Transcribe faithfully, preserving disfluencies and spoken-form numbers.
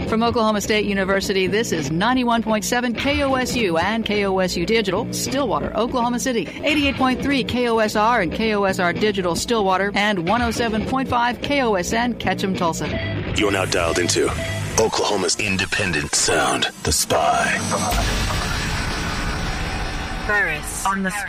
From Oklahoma State University, this is ninety-one point seven K O S U and K O S U Digital, Stillwater, Oklahoma City. eighty-eight point three K O S R and K O S R Digital, Stillwater. And one oh seven point five K O S N, Ketchum, Tulsa. You're now dialed into Oklahoma's independent sound, The Spy. Burris on The Spy.